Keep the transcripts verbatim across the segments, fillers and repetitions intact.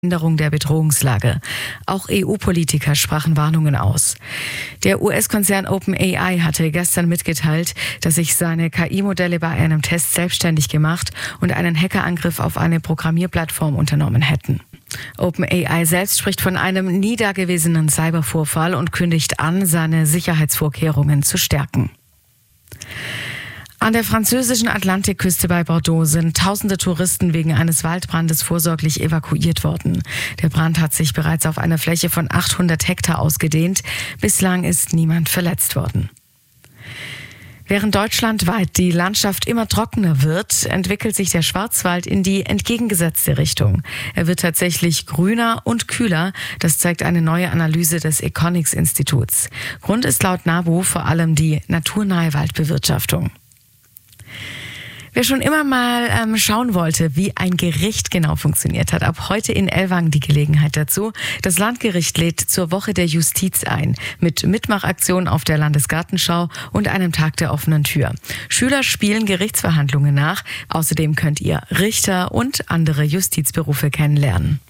Änderung der Bedrohungslage. Auch E U-Politiker sprachen Warnungen aus. Der U S-Konzern OpenAI hatte gestern mitgeteilt, dass sich seine K I-Modelle bei einem Test selbstständig gemacht und einen Hackerangriff auf eine Programmierplattform unternommen hätten. OpenAI selbst spricht von einem nie dagewesenen Cybervorfall und kündigt an, seine Sicherheitsvorkehrungen zu stärken. An der französischen Atlantikküste bei Bordeaux sind tausende Touristen wegen eines Waldbrandes vorsorglich evakuiert worden. Der Brand hat sich bereits auf einer Fläche von achthundert Hektar ausgedehnt. Bislang ist niemand verletzt worden. Während deutschlandweit die Landschaft immer trockener wird, entwickelt sich der Schwarzwald in die entgegengesetzte Richtung. Er wird tatsächlich grüner und kühler. Das zeigt eine neue Analyse des Econics-Instituts. Grund ist laut NABU vor allem die naturnahe Waldbewirtschaftung. Wer schon immer mal ähm, schauen wollte, wie ein Gericht genau funktioniert, hat ab heute in Ellwangen die Gelegenheit dazu. Das Landgericht lädt zur Woche der Justiz ein, mit Mitmachaktionen auf der Landesgartenschau und einem Tag der offenen Tür. Schüler spielen Gerichtsverhandlungen nach. Außerdem könnt ihr Richter und andere Justizberufe kennenlernen.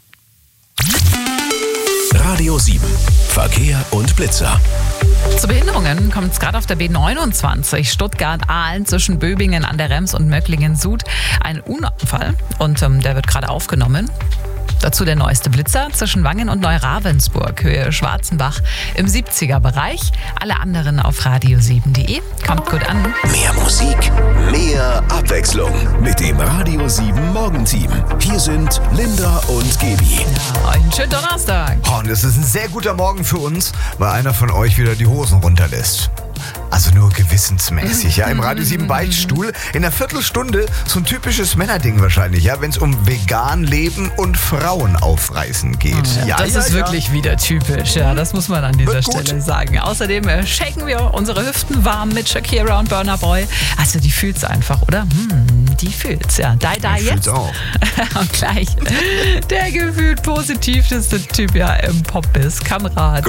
Radio sieben. Verkehr und Blitzer. Zu Behinderungen kommt es gerade auf der B neunundzwanzig Stuttgart-Ahlen zwischen Böbingen an der Rems und Möcklingen-Süd. Ein Unfall und ähm, der wird gerade aufgenommen. Dazu der neueste Blitzer zwischen Wangen und Neuravensburg, Höhe Schwarzenbach im siebziger-Bereich. Alle anderen auf radio sieben punkt de. Kommt gut an. Mehr Musik, mehr Abwechslung mit dem Radio sieben Morgenteam. Hier sind Linda und Gaby. Ja, einen schönen Donnerstag. Oh, und es ist ein sehr guter Morgen für uns, weil einer von euch wieder die Hosen runterlässt. Also nur gewissensmäßig, ja, im Radio sieben Beichtstuhl. In einer Viertelstunde so ein typisches Männerding wahrscheinlich, ja, wenn es um vegan leben und Frauen aufreißen geht. Ja, ja, das ja, ist ja. wirklich wieder typisch, ja, das muss man an dieser Wird gut. Stelle sagen. Außerdem äh, shaken wir unsere Hüften warm mit Shakira und Burna Boy. Also die fühlt's einfach, oder? Hm, die fühlt's, ja. Die, die Ich jetzt. fühl's auch. Und gleich der gefühlt positivste Typ ja im Pop ist, Kamrat.